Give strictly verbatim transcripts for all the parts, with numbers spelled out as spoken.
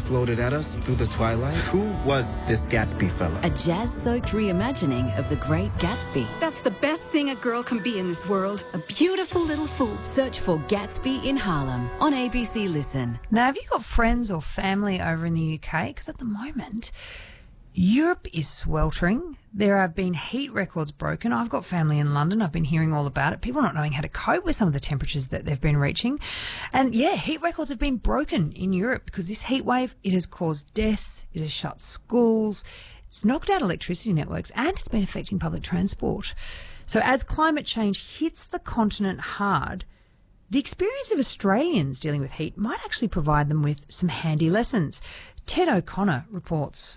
floated at us through the twilight. Who was this Gatsby fella? A jazz-soaked reimagining of The Great Gatsby. That's the best thing a girl can be in this world. A beautiful little fool. Search for Gatsby in Harlem on A B C Listen. Now, have you got friends or family over in the U K? Because at the moment, Europe is sweltering. There have been heat records broken. I've got family in London. I've been hearing all about it. People not knowing how to cope with some of the temperatures that they've been reaching. And yeah, heat records have been broken in Europe because this heat wave, it has caused deaths, it has shut schools, it's knocked out electricity networks, and it's been affecting public transport. So as climate change hits the continent hard, the experience of Australians dealing with heat might actually provide them with some handy lessons. Ted O'Connor reports.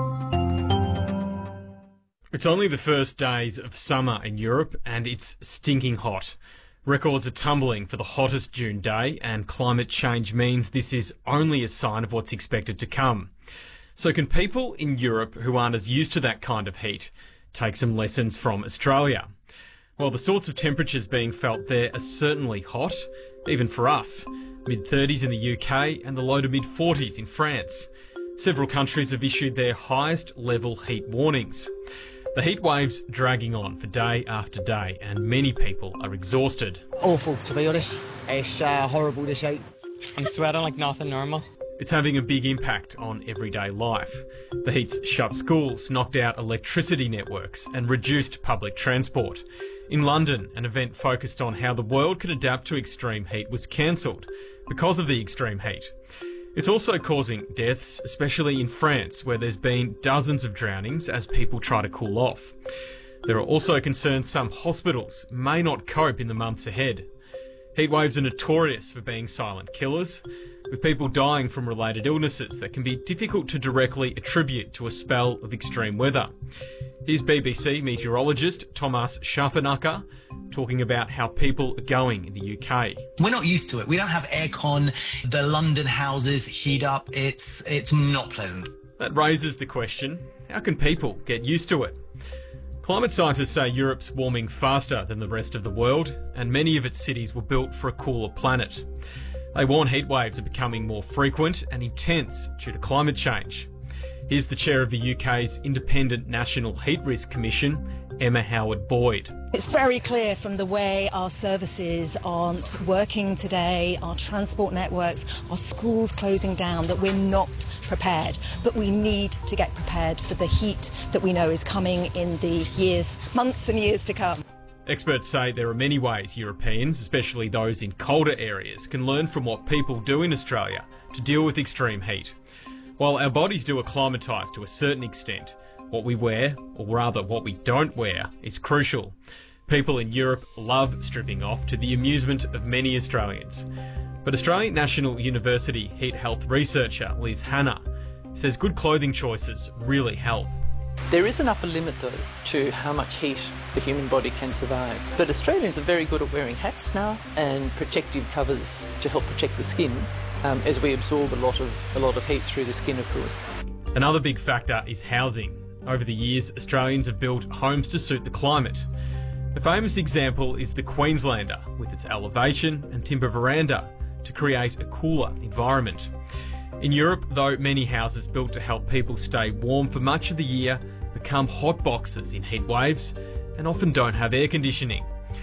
It's only the first days of summer in Europe and it's stinking hot. Records are tumbling for the hottest June day, and climate change means this is only a sign of what's expected to come. So can people in Europe who aren't as used to that kind of heat take some lessons from Australia? Well, the sorts of temperatures being felt there are certainly hot, even for us. mid thirties in the U K and the low to mid forties in France. Several countries have issued their highest level heat warnings. The heat wave's dragging on for day after day, and many people are exhausted. Awful, to be honest. It's uh, horrible, this heat. I'm sweating like nothing normal. It's having a big impact on everyday life. The heat's shut schools, knocked out electricity networks, and reduced public transport. In London, an event focused on how the world could adapt to extreme heat was cancelled because of the extreme heat. It's also causing deaths, especially in France, where there's been dozens of drownings as people try to cool off. There are also concerns some hospitals may not cope in the months ahead. Heatwaves are notorious for being silent killers, with people dying from related illnesses that can be difficult to directly attribute to a spell of extreme weather. Here's B B C meteorologist Thomas Schaffenacker talking about how people are going in the U K. We're not used to it. We don't have aircon. The London houses heat up. It's it's not pleasant. That raises the question, how can people get used to it? Climate scientists say Europe's warming faster than the rest of the world, and many of its cities were built for a cooler planet. They warn heat waves are becoming more frequent and intense due to climate change. Here's the chair of the U K's Independent National Heat Risk Commission, Emma Howard-Boyd. It's very clear from the way our services aren't working today, our transport networks, our schools closing down, that we're not prepared. But we need to get prepared for the heat that we know is coming in the years, months and years to come. Experts say there are many ways Europeans, especially those in colder areas, can learn from what people do in Australia to deal with extreme heat. While our bodies do acclimatise to a certain extent, what we wear, or rather what we don't wear, is crucial. People in Europe love stripping off to the amusement of many Australians. But Australian National University heat health researcher Liz Hanna says good clothing choices really help. There is an upper limit, though, to how much heat the human body can survive. But Australians are very good at wearing hats now and protective covers to help protect the skin, um, as we absorb a lot of a lot of heat through the skin, of course. Another big factor is housing. Over the years, Australians have built homes to suit the climate. A famous example is the Queenslander, with its elevation and timber veranda to create a cooler environment. In Europe, though, many houses built to help people stay warm for much of the year become hot boxes in heat waves and often don't have air conditioning.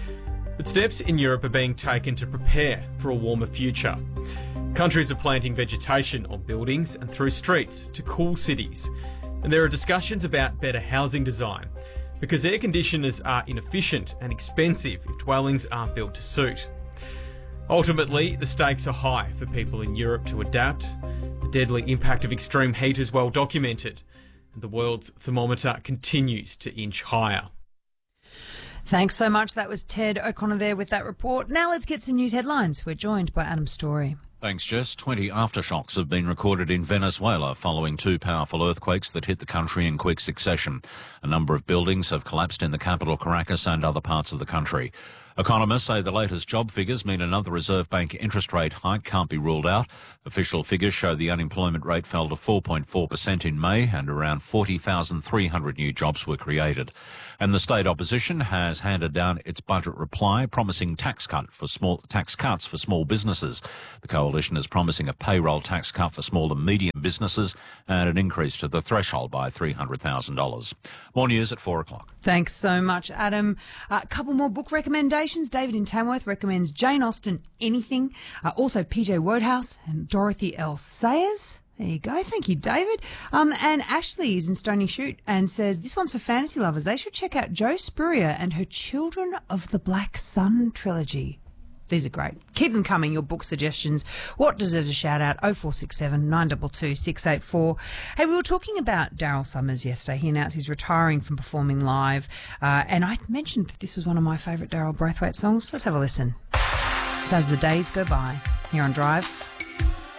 But steps in Europe are being taken to prepare for a warmer future. Countries are planting vegetation on buildings and through streets to cool cities. And there are discussions about better housing design, because air conditioners are inefficient and expensive if dwellings aren't built to suit. Ultimately, the stakes are high for people in Europe to adapt. The deadly impact of extreme heat is well documented, and the world's thermometer continues to inch higher. Thanks so much. That was Ted O'Connor there with that report. Now let's get some news headlines. We're joined by Adam Story. Thanks, Jess. twenty aftershocks have been recorded in Venezuela following two powerful earthquakes that hit the country in quick succession. A number of buildings have collapsed in the capital, Caracas, and other parts of the country. Economists say the latest job figures mean another Reserve Bank interest rate hike can't be ruled out. Official figures show the unemployment rate fell to four point four percent in May and around forty thousand three hundred new jobs were created. And the state opposition has handed down its budget reply promising tax cut for small tax cuts for small businesses. The coalition is promising a payroll tax cut for small and medium businesses and an increase to the threshold by three hundred thousand dollars. More news at four o'clock. Thanks so much, Adam. A uh, couple more book recommendations. David in Tamworth recommends Jane Austen, Anything. Uh, also P J Wodehouse and Dorothy L. Sayers. There you go. Thank you, David. Um, and Ashley is in Stony Shoot and says, this one's for fantasy lovers. They should check out Jo Spurrier and her Children of the Black Sun trilogy. These are great. Keep them coming, your book suggestions. What deserves a shout out? oh four six seven, nine two two, six eight four. Hey, we were talking about Daryl Summers yesterday. He announced he's retiring from performing live. Uh, and I mentioned that this was one of my favourite Daryl Braithwaite songs. Let's have a listen. It's As the Days Go By here on Drive.